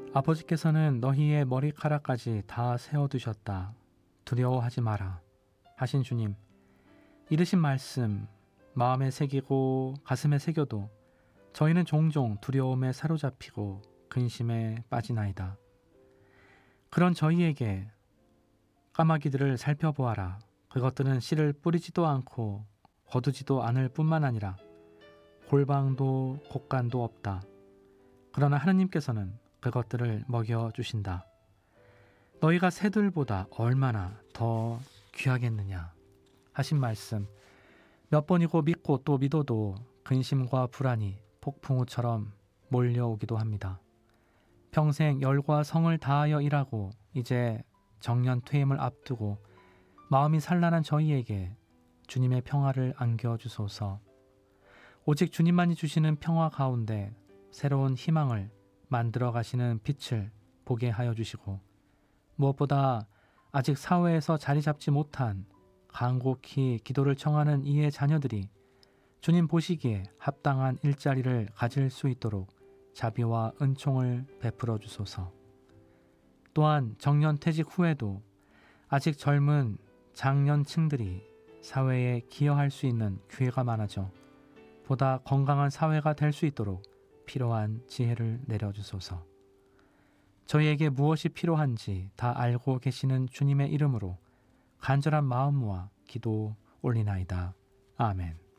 아버지께서는 너희의 머리카락까지 다 세워두셨다. 두려워하지 마라. 하신 주님, 이르신 말씀 마음에 새기고 가슴에 새겨도 저희는 종종 두려움에 사로잡히고 근심에 빠지나이다. 그런 저희에게 까마귀들을 살펴보아라. 그것들은 씨를 뿌리지도 않고 거두지도 않을 뿐만 아니라 골방도 곡간도 없다. 그러나 하느님께서는 그것들을 먹여주신다. 너희가 새들보다 얼마나 더 귀하겠느냐 하신 말씀 몇 번이고 믿고 또 믿어도 근심과 불안이 폭풍우처럼 몰려오기도 합니다. 평생 열과 성을 다하여 일하고 이제 정년 퇴임을 앞두고 마음이 산란한 저희에게 주님의 평화를 안겨주소서. 오직 주님만이 주시는 평화 가운데 새로운 희망을 만들어 가시는 빛을 보게 하여 주시고, 무엇보다 아직 사회에서 자리 잡지 못한 간곡히 기도를 청하는 이의 자녀들이 주님 보시기에 합당한 일자리를 가질 수 있도록 자비와 은총을 베풀어 주소서. 또한 정년퇴직 후에도 아직 젊은 장년층들이 사회에 기여할 수 있는 기회가 많아져 보다 건강한 사회가 될 수 있도록 필요한 지혜를 내려주소서. 저희에게 무엇이 필요한지 다 알고 계시는 주님의 이름으로 간절한 마음과 기도 올리나이다. 아멘.